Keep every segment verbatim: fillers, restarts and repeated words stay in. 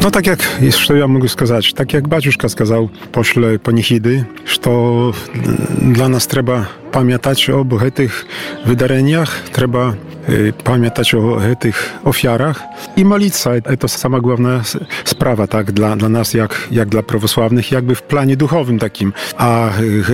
No tak jak, jeszcze ja mogę сказать, tak jak baciuszka сказал после панихиды, что dla nas trzeba pamiętać o tych wydarzeniach, trzeba pamiętać o tych ofiarach i modlić się. To sama główna sprawa, tak, dla, dla nas, jak, jak dla prawosławnych, jakby w planie duchowym takim. A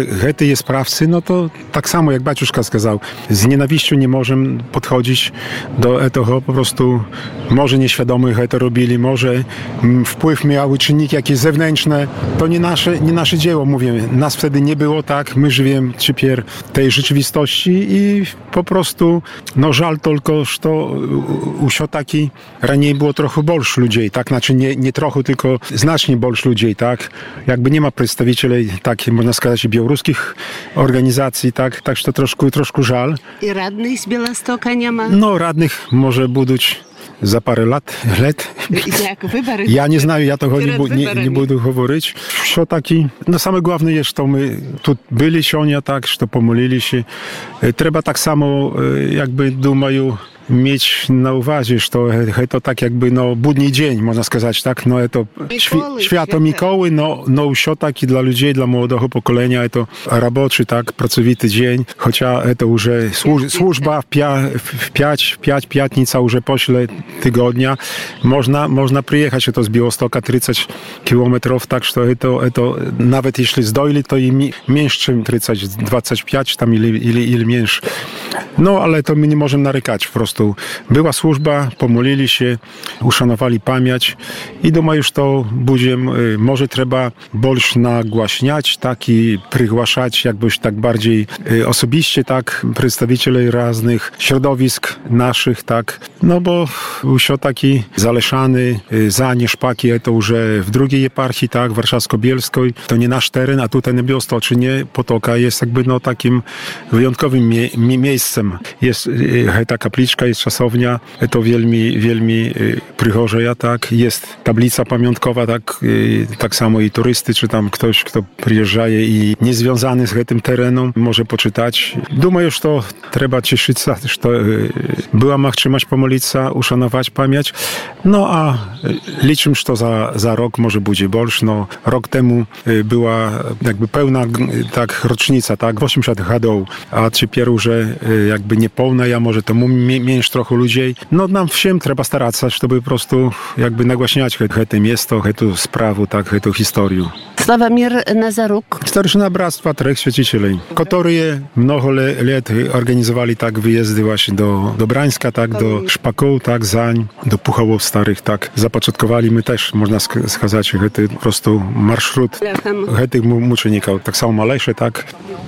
te sprawcy, no to tak samo jak baciuszka сказал, z nienawiścią nie możemy podchodzić do tego, po prostu może nieświadomych to robili, może wpływ miały czynniki jakieś zewnętrzne, to nie nasze, nie nasze dzieło, mówię, nas wtedy nie było, tak, my żyjemy ciepер tej rzeczywistości i po prostu, no żal tylko, że usio taki raniej było trochę больше ludzi, tak, znaczy nie, nie trochę, tylko znacznie больше ludzi, tak, jakby nie ma przedstawicieli, tak, można сказать, białoruskich organizacji, tak, tak, że to troszkę, troszkę żal. I radnych z Białegostoka nie ma? No, radnych może buduć za parę lat, lat. Jak wybory? Ja nie znam, ja tego nie, nie, nie będę mówić. Все taki, no same główne jest, że my tu byli sionia, tak, że pomolili się. Trzeba tak samo, jakby, думаю, mieć na uwadze, że to tak jakby, no, budni dzień, można сказать, tak, no, to świ- święto Mikoły, no, no, все taki dla ludzi, dla młodego pokolenia, to roboczy, tak, pracowity dzień, chociaż to już służ- służba w, pia- w pięć, pięć, piętnica już pośle tygodnia, można, można przyjechać to z Białostoka trzydzieści kilometrów, tak, że to, to nawet jeśli zdojli, to i mi- mniejszy trzydzieści, dwadzieścia pięć, tam ile, ile, ile mniejszy. No, ale to my nie możemy narykać, po prostu. Była służba, pomolili się, uszanowali pamięć i думаю, że to będziemy, może trzeba больше nagłaśniać, tak, i przygłaszać jakbyś tak bardziej osobiście, tak, przedstawicieli różnych środowisk naszych, tak, no bo usio taki Zaleszany, Zanie, Szpaki, to już w drugiej eparchii, tak, warszawsko-bielskiej, to nie nasz teren, a tutaj na Białostoczynie Potoka jest jakby, no, takim wyjątkowym mie- mie- miejscem. Jest ta kapliczka, jest czasownia, to wielmi, wielmi przychorzeja, tak, jest tablica pamiątkowa, tak, tak samo i turysty, czy tam ktoś, kto przyjeżdża i niezwiązany z tym terenem, może poczytać. Думаю, że to trzeba cieszyć się, że to była możliwość pomolić się, uszanować pamięć. No a liczę, że to za, za rok może będzie больше. No, rok temu była jakby pełna, tak, rocznica, tak, osiemdziesiąt lat, a teraz już jakby niepełna, ja może to mniej trochę ludzi. No nam всем trzeba starać się, żeby po prostu jakby nagłaśniać to miasto, tę sprawę, tak, tę historię. Sławomir Nazaruk. Starszyna Bractwa Trzech Święcicieli, które mnogo lat organizowali tak wyjazdy właśnie do, do Brańska, tak, do Szpakoł, tak, Zań, do Puchołów Starych, tak. Zapoczątkowali my też, można сказать, ten po prostu marszrut tych muczeników, tak samo malejsze, tak.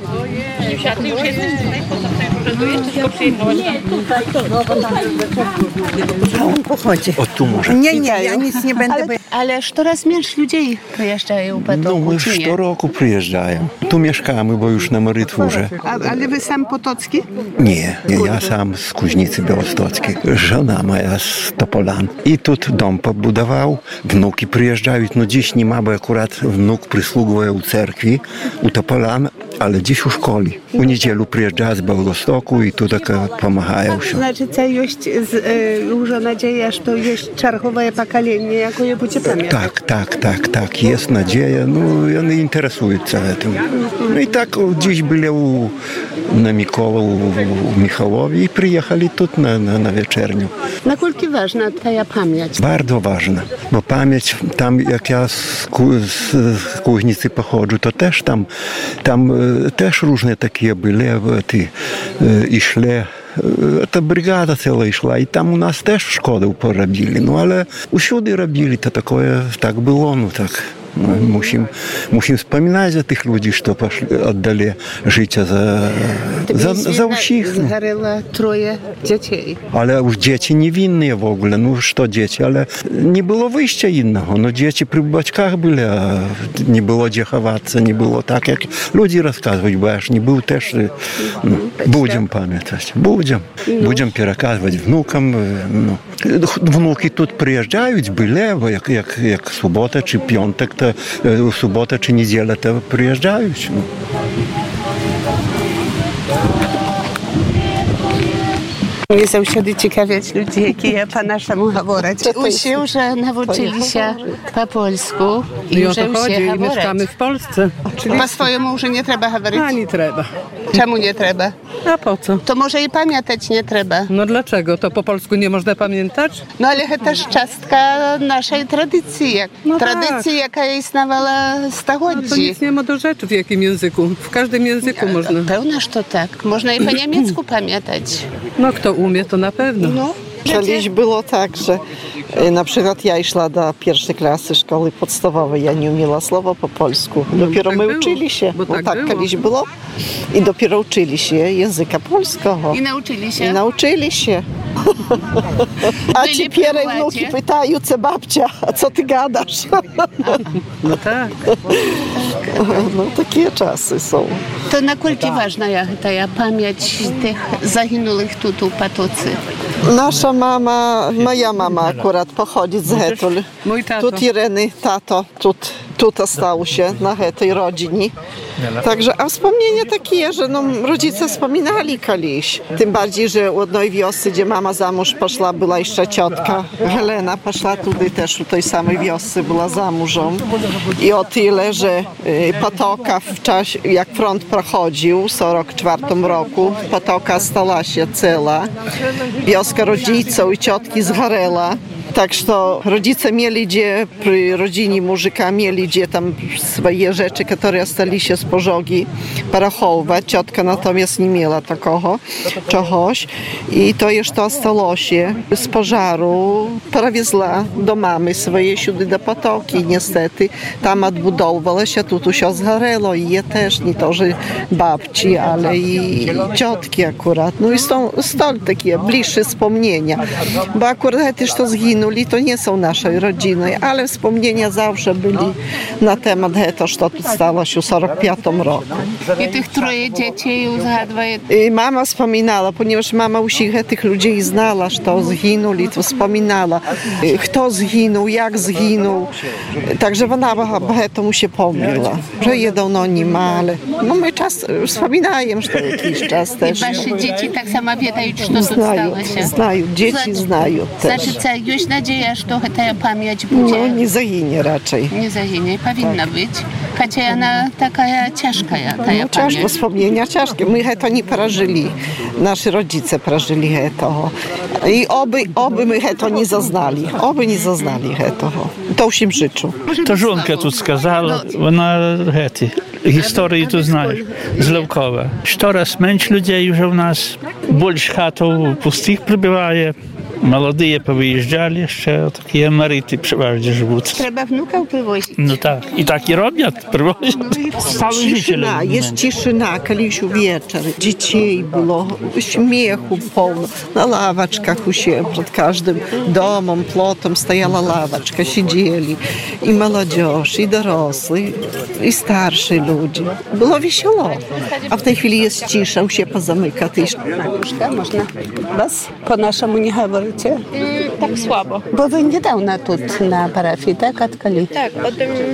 On pochodzi. O tu może. Nie, nie, ja nic nie będę... Ale, ale coraz mniej ludzi przyjeżdżają po No my co roku przyjeżdżają. Tu mieszkamy, bo już na Marytwurze. A, ale wy sam Potocki? Nie, nie, ja sam z Kuźnicy Białostockiej. Żona moja z Topolan. I tu dom pobudował, wnuki przyjeżdżają. No dziś nie ma, bo akurat wnuk przysługuje u cerkwi, u Topolan, ale dziś u szkoli. U niedzielu przyjeżdża z Białegostoku i tu tak pomagają się. Znaczy, to jest już nadzieja, że to jest czerwowe pokolenie, jakie je będzie pamiętać. Tak, tak, tak, tak, jest nadzieja, no one interesują się tym. No i tak dziś byli u, na Mikołę, u, u Michałowi i przyjechali tu na, na, na wieczerniu. Na kulki ważna ta pamięć? Bardzo ważna, bo pamięć tam, jak ja z, z, z Kuźnicy pochodzę, to też tam, tam też różne takie byli, ty, i szle. Ta brygada cała szła i tam u nas też szkodę porobili, no ale usюди robili, to takie, tak było, no tak. No, musimy, musimy wspominać o tych ludzi, co poszli, oddali życie za, za, za usich. Zgaręło troje dzieci. Ale już dzieci niewinne w ogóle, no co dzieci, ale nie było wyjścia innego. No dzieci przy baćkach byli, a nie było gdzie chować, nie było tak, jak ludzie rozkazywać, bo aż nie był też, no, będziemy pamiętać, będziemy, będziemy przekazywać wnukom, no. Wnuki tu przyjeżdżają, byli, bo jak, jak, jak sobota czy piątek, to sobota czy niedziela, to przyjeżdżają. No. Mnie zаўсёdy цікавяць людзі, якія па-нашаму гавораць. Усе вже навчилися по-польsku i o to chodzi i mieszkamy w Polsce. Po swojemu już nie trzeba говорить? A nie trzeba. Czemu nie trzeba? A po co? To może i pamiętać nie trzeba. No dlaczego? To po polsku nie można pamiętać? No ale to też частка naszej tradycji. No tradycji, tak. jaka istniała No to stuletzi. nic nie ma do rzeczy w jakim języku. W każdym języku można. Pełna, że to tak. Można i po niemiecku pamiętać. No kto umie, to na pewno. No. Kiedyś było tak, że e, na przykład ja szła do pierwszej klasy szkoły podstawowej, ja nie umiała słowa po polsku. Dopiero tak my było, uczyli się, bo bo tak tak było. kiedyś było. I dopiero uczyli się języka polskiego. I nauczyli się. I nauczyli się. A Byli ci przy pierej ładzie. wnuki pytają, co babcia, a co ty gadasz? No tak. No takie czasy są. To na kulki ważna ta pamięć tych zaginionych tu u Patocy. Nasza mama, moja mama akurat pochodzi z Hetul. Mój tato. Tu Ireny, tato, тут, тут stał się na tej rodzinie. Także, a wspomnienia takie, że no, rodzice wspominali kiedyś. Tym bardziej, że u jednej wiosce, gdzie mama za mąż poszła, była jeszcze ciotka. Helena poszła tutaj też, u tej samej wiosce była za mężem. I o tyle, że y, Potoka w czasie, jak front prochodził w czterdziestym czwartym roku, Potoka stała się cała. Wioska rodziców i ciotki zgoręła. Tak, że rodzice mieli gdzie, przy rodzinie muzyka mieli gdzie tam swoje rzeczy, które stali się z pożogi, parachować. Ciotka natomiast nie miała takiego czegoś. I to jeszcze stało się z pożaru. Prawiezła do mamy swojej siódy do Potoki. Niestety tam odbudowała się, tu tu się zgoręło i je też, nie to, że babci, ale i ciotki akurat. No i są, są takie bliższe wspomnienia. Bo akurat też to zginęło. To nie są naszej rodziny, ale wspomnienia zawsze byli na temat tego, co tu stało się w czterdziestym piątym roku. I tych troje dzieci zgaduje. I mama wspominała, ponieważ mama wszystkich tych ludzi znała, że zginęli, to wspominała, kto zginął, jak zginął. Także ona temu się pomyliła, że jeden no nie ma, ale no my czas wspominajemy, że to jakiś czas też. I wasze dzieci tak samo wiedzą, co tu Znają, stało się. znają, dzieci znają też. Znaczy, co, już nadzieja, że ta pamięć będzie. No nie zaginie raczej. Nie zaginie, powinna być. Chociaż ona taka ciężka, ta No pamięć. ciężko, wspomnienia ciężkie. My to nie przeżyli. Nasi rodzice przeżyli to. I oby, oby my to nie zaznali. Oby nie zaznali tego. To już im życzę. To żonka тут сказала, вона гети. Історії тут знаєш, з Левкова. Щораз менш людей вже у нас, більш хатів пустих прибиває. Молоді повиїжджали, ще такі емерити переважно живуть. Trzeba wnuka przywozić. Ну так, і так і роблять, привозять. Стали Ciszyna, жителі. jest ciszyna, kiedyś wieczór, dzieci było, śmiechu pełno. Na lawaczkach u siebie, przed każdym domem, plotem stajała lawaczka, siedzieli i młodzież, i dorosli, i starsi ludzie. Było wesoło. A w tej chwili jest cisza, u siebie pozamyka. Mariuszka, można was po naszemu nie mówicie? Mm, tak słabo. Bo wy niedawno tu na parafii, tak? Odkali? Tak, od,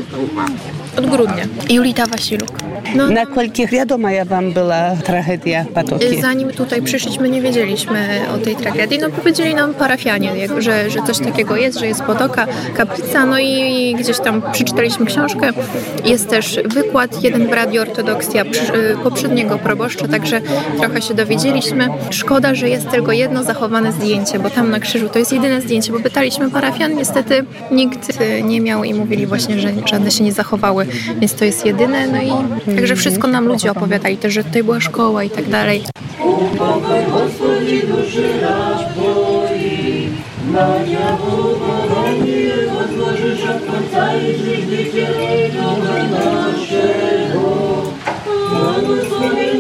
od grudnia. Julita Wasiluk. No, Na kolkich wiadoma ja wam była tragedia Patoki? zanim tutaj przyszliśmy, nie wiedzieliśmy o tej tragedii. No powiedzieli nam parafianie, jak- że, że coś takiego jest, że jest Potoka, kaplica, no i gdzieś tam przeczytaliśmy książkę. Jest też wykład, jeden w Radio Ortodoksja przy, poprzedniego proboszcza, także trochę się dowiedzieliśmy. Szkoda, że jest tylko jedno zachowane zdjęcie, bo tam na krzyżu to jest jedyne zdjęcie, bo pytaliśmy parafian, niestety nikt y, nie miał i mówili właśnie, że żadne się nie zachowały, więc to jest jedyne, no i także wszystko nam ludzie opowiadali też, że tutaj była szkoła i tak dalej. Błogosławię